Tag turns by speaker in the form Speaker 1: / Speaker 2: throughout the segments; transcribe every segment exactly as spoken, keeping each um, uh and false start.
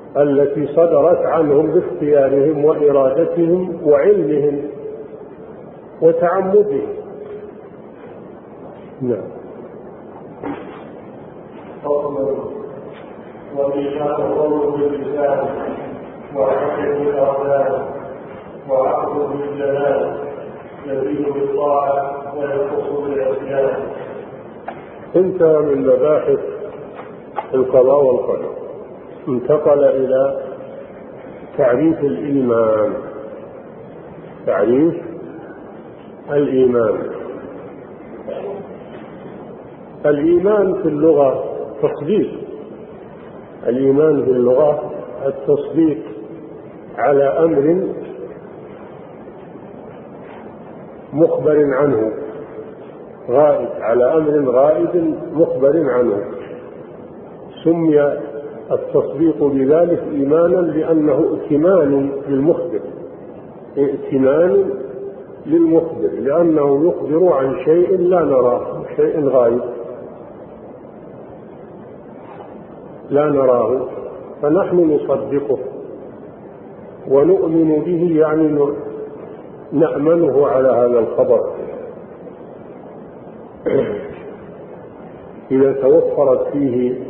Speaker 1: التي صدرت عنهم باختيارهم وإرادتهم وعلمهم وتعمدهم. نعم.
Speaker 2: والإيمان قول باللسان وعقل بالأركان وعقل بالجنان يزيد بالطاعة وينقص بالعصيان.
Speaker 1: انتهى من مباحث القضاء والقدر، انتقل إلى تعريف الإيمان. تعريف الإيمان. الإيمان في اللغة تصديق. الإيمان في اللغة التصديق على أمر مخبر عنه، غائب، على أمر غائب مخبر عنه. سمي التصديق بذلك إيمانا لأنه ائتمان للمخبر، ائتمان للمخبر، لأنه يخبر عن شيء لا نراه، شيء غائب لا نراه، فنحن نصدقه ونؤمن به، يعني نأمنه على هذا الخبر. إذا توفرت فيه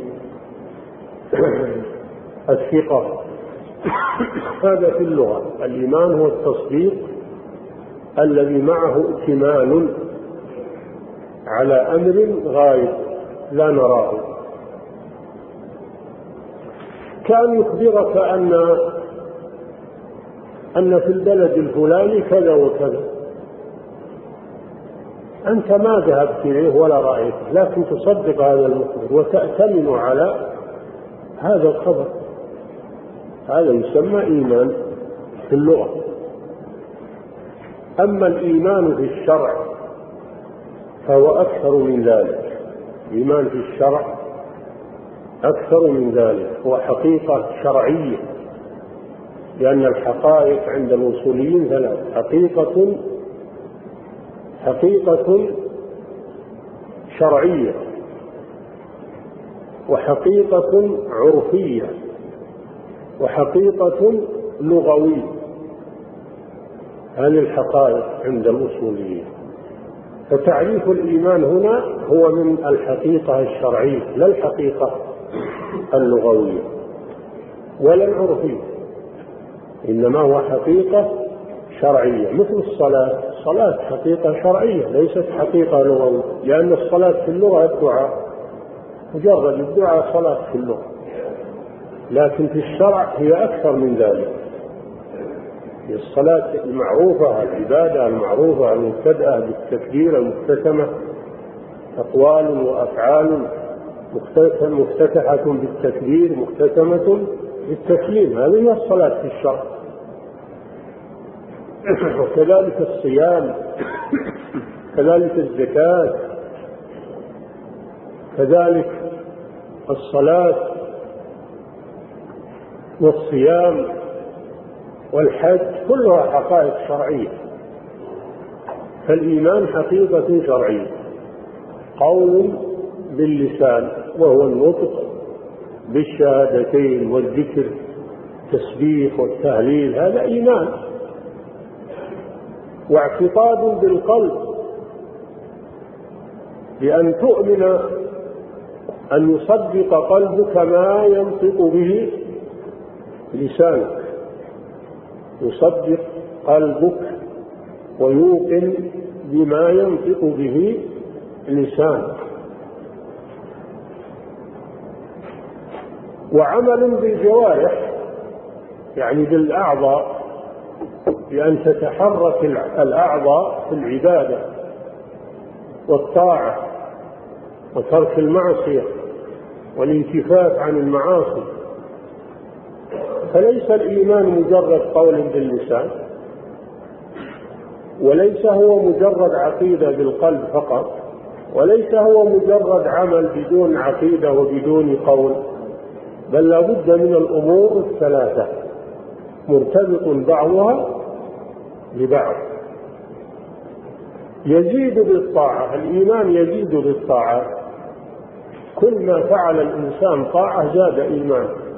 Speaker 1: الثقة. هذا في اللغة. الإيمان هو التصديق الذي معه ائتمان على أمر غائب لا نراه، كان يخبرك أن أن في البلد الفلاني كذا وكذا، أنت ما ذهبت إليه ولا رأيته، لكن تصدق هذا المخبر وتأتمن على هذا الخبر. هذا يسمى إيمان في اللغة. أما الإيمان في الشرع فهو أكثر من ذلك. الإيمان في الشرع أكثر من ذلك، هو حقيقة شرعية، لأن الحقائق عند الوصوليين ثلاث: حقيقة حقيقة شرعية، وحقيقة عرفية، وحقيقة لغوية. هذه الحقائق عند الأصوليين. فتعريف الإيمان هنا هو من الحقيقة الشرعية، لا الحقيقة اللغوية ولا العرفية، إنما هو حقيقة شرعية. مثل الصلاة، الصلاة حقيقة شرعية ليست حقيقة لغوية، لأن الصلاة في اللغة الدعاء، مجرد الدعاء صلاة في اللغة، لكن في الشرع هي أكثر من ذلك. الصلاة المعروفة، العبادة المعروفة المبتدأة بالتكبير المختتمة، أقوال وأفعال مفتتحة بالتكبير مختتمة بالتسليم، هذه هي الصلاة في الشرع. وكذلك الصيام، كذلك الزكاة، كذلك الصلاة والصيام والحج، كلها حقائق شرعية. فالإيمان حقيقة شرعية، قول باللسان وهو النطق بالشهادتين والذكر، التسبيح والتهليل، هذا إيمان. واعتقاد بالقلب، بأن تؤمن، أن يصدق قلبك ما ينطق به لسانك، يصدق قلبك ويوقن بما ينطق به لسانك. وعمل بالجوارح، يعني بالأعضاء، بأن تتحرك الأعضاء في العبادة والطاعة وترك المعصية والانكفاف عن المعاصي. فليس الإيمان مجرد قول باللسان، وليس هو مجرد عقيدة بالقلب فقط، وليس هو مجرد عمل بدون عقيدة وبدون قول، بل لا بد من الأمور الثلاثة مرتبط بعضها ببعض. يزيد بالطاعة، الإيمان يزيد بالطاعة، كل ما فعل الإنسان طاعة زاد إيمان.